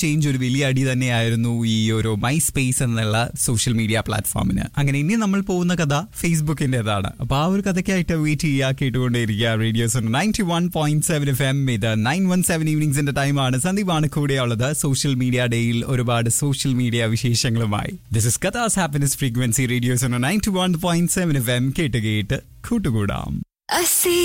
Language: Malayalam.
ചേഞ്ച് ഒരു വലിയ അടി തന്നെയായിരുന്നു ഈ ഒരു മൈ സ്പേസ് എന്നുള്ള സോഷ്യൽ മീഡിയ പ്ലാറ്റ്ഫോമിന്. അങ്ങനെ ഇനി നമ്മൾ പോകുന്ന കഥ ഫേസ്ബുക്കിന്റേതാണ്. അപ്പൊ ആ ഒരു കഥയ്ക്കായിട്ട് വെയിറ്റ് ചെയ്യുക, കേട്ടുകൊണ്ടേയിരിക്കുക. Radios 91.7 FM. ഇത് 917 ഈവനിങ്സിന്റെ ടൈമാണ്. സന്ദീപാണ് കൂടെയുള്ളത് സോഷ്യൽ മീഡിയ ഡേയിൽ ഒരുപാട് സോഷ്യൽ മീഡിയ വിശേഷങ്ങളുമായി. This is കഥാസ് happiness frequency. Radios 91.7 FM. കേട്ട് കൂട്ടുകൂടാം.